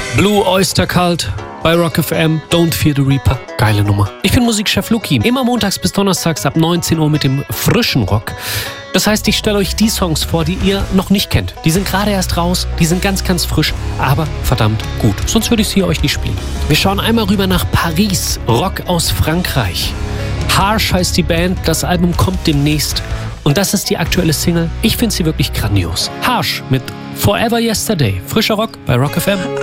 Blue Oyster Cult bei Rock FM, Don't Fear the Reaper. Geile Nummer. Ich bin Musikchef Luki. Immer montags bis donnerstags ab 19 Uhr mit dem frischen Rock. Das heißt, ich stelle euch die Songs vor, die ihr noch nicht kennt. Die sind gerade erst raus, die sind ganz, ganz frisch, aber verdammt gut. Sonst würde ich sie euch nicht spielen. Wir schauen einmal rüber nach Paris, Rock aus Frankreich. Harsh heißt die Band, das Album kommt demnächst. Und das ist die aktuelle Single. Ich finde sie wirklich grandios. Harsh mit Forever Yesterday. Frischer Rock bei Rock FM.